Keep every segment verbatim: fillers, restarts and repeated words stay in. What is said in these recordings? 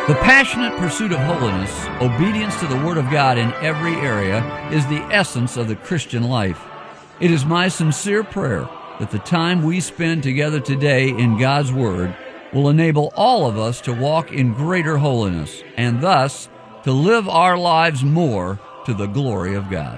The passionate pursuit of holiness, obedience to the Word of God in every area, is the essence of the Christian life. It is my sincere prayer that the time we spend together today in God's Word will enable all of us to walk in greater holiness and thus to live our lives more to the glory of God.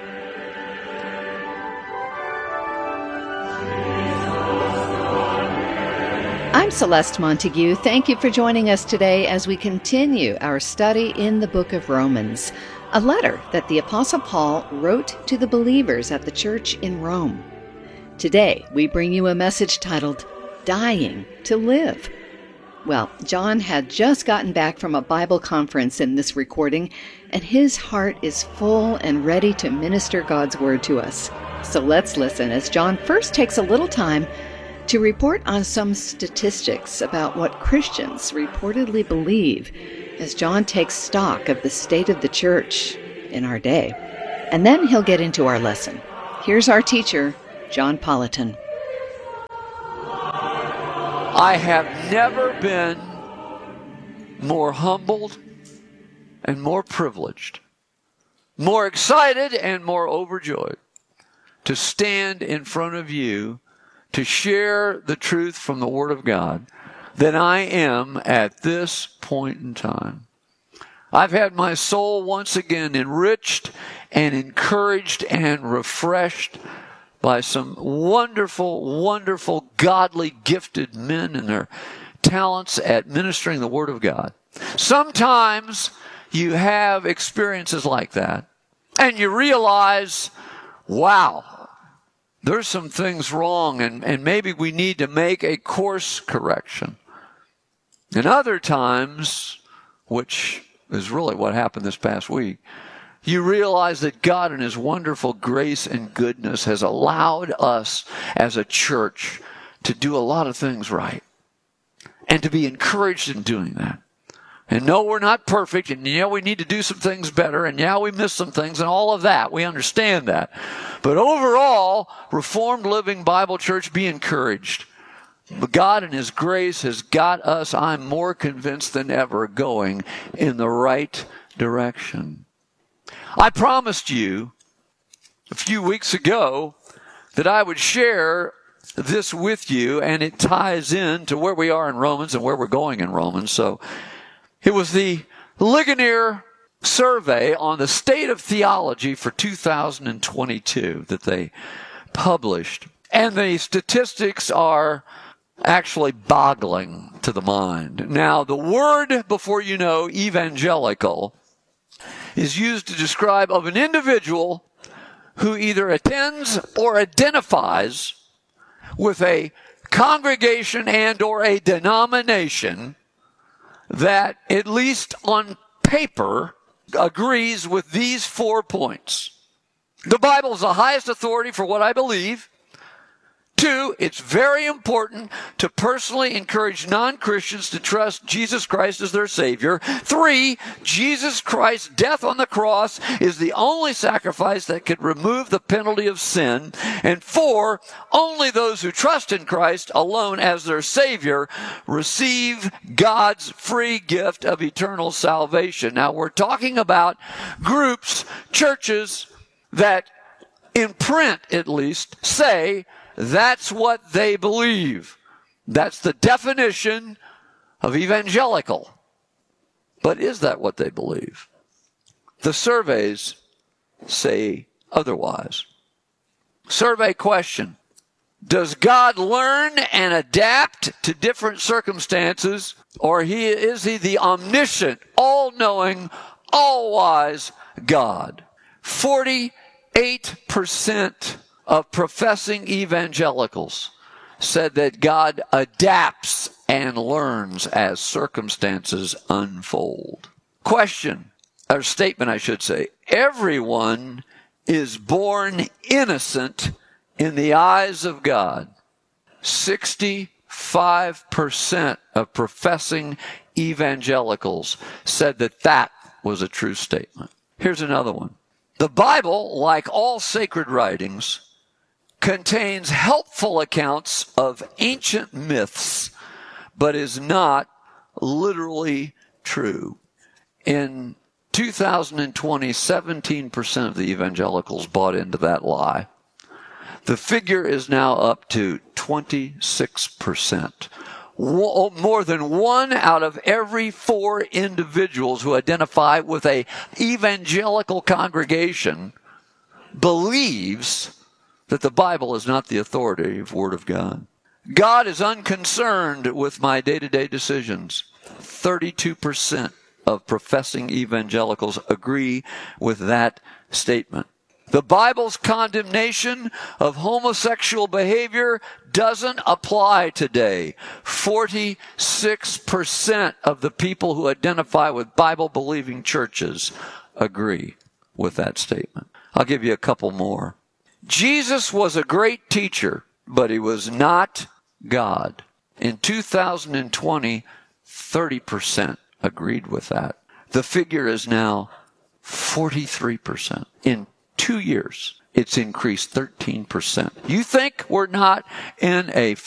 I'm Celeste Montague. Thank you for joining us today as we continue our study in the book of Romans, a letter that the Apostle Paul wrote to the believers at the church in Rome. Today, we bring you a message titled, Dying to Live. Well, John had just gotten back from a Bible conference in this recording, and his heart is full and ready to minister God's Word to us. So let's listen as John first takes a little time to report on some statistics about what Christians reportedly believe as John takes stock of the state of the church in our day. And then he'll get into our lesson. Here's our teacher, John Politan. I have never been more humbled and more privileged, more excited and more overjoyed to stand in front of you to share the truth from the Word of God than I am at this point in time. I've had my soul once again enriched and encouraged and refreshed by some wonderful, wonderful, godly, gifted men and their talents at ministering the Word of God. Sometimes you have experiences like that, and you realize, wow, there's some things wrong, and, and maybe we need to make a course correction. And other times, which is really what happened this past week, you realize that God in His wonderful grace and goodness has allowed us as a church to do a lot of things right and to be encouraged in doing that. And no, we're not perfect, and yeah, we need to do some things better, and yeah, we miss some things, and all of that. We understand that. But overall, Reformed Living Bible Church, be encouraged. God in His grace has got us, I'm more convinced than ever, going in the right direction. I promised you a few weeks ago that I would share this with you, and it ties in to where we are in Romans and where we're going in Romans. So it was the Ligonier survey on the state of theology for two thousand twenty-two that they published. And the statistics are actually boggling to the mind. Now, the word, before you know, evangelical, is used to describe of an individual who either attends or identifies with a congregation and or a denomination that, at least on paper, agrees with these four points. The Bible is the highest authority for what I believe. Two, it's very important to personally encourage non-Christians to trust Jesus Christ as their Savior. Three, Jesus Christ's death on the cross is the only sacrifice that could remove the penalty of sin. And four, only those who trust in Christ alone as their Savior receive God's free gift of eternal salvation. Now, we're talking about groups, churches that, in print at least, say that's what they believe. That's the definition of evangelical. But is that what they believe? The surveys say otherwise. Survey question: does God learn and adapt to different circumstances, or he, is he the omniscient, all-knowing, all-wise God? forty-eight percent of professing evangelicals said that God adapts and learns as circumstances unfold. Question, or statement I should say: everyone is born innocent in the eyes of God. sixty-five percent of professing evangelicals said that that was a true statement. Here's another one. The Bible, like all sacred writings, contains helpful accounts of ancient myths, but is not literally true. In two thousand twenty, seventeen percent of the evangelicals bought into that lie. The figure is now up to twenty-six percent. More than one out of every four individuals who identify with a evangelical congregation believes that the Bible is not the authoritative Word of God. God is unconcerned with my day-to-day decisions. thirty-two percent of professing evangelicals agree with that statement. The Bible's condemnation of homosexual behavior doesn't apply today. forty-six percent of the people who identify with Bible-believing churches agree with that statement. I'll give you a couple more. Jesus was a great teacher, but he was not God. In two thousand twenty, thirty percent agreed with that. The figure is now forty-three percent. In two years, it's increased thirteen percent. You think we're not in a